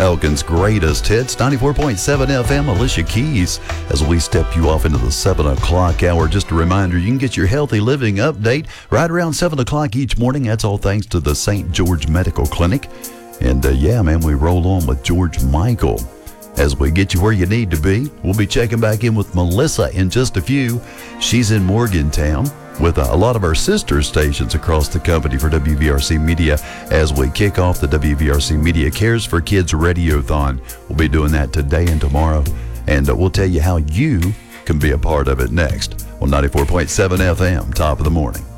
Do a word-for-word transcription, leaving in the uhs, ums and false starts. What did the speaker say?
Elkin's greatest hits, ninety-four point seven F M, Alicia Keys, as we step you off into the seven o'clock hour. Just a reminder, you can get your healthy living update right around seven o'clock each morning. That's all thanks to the Saint George Medical Clinic. And uh, yeah, man, we roll on with George Michael as we get you where you need to be. We'll be checking back in with Melissa in just a few. She's in Morgantown with a lot of our sister stations across the company for W V R C Media as we kick off the W V R C Media Cares for Kids Radiothon. We'll be doing that today and tomorrow, and we'll tell you how you can be a part of it next on ninety-four point seven F M, Top of the Morning.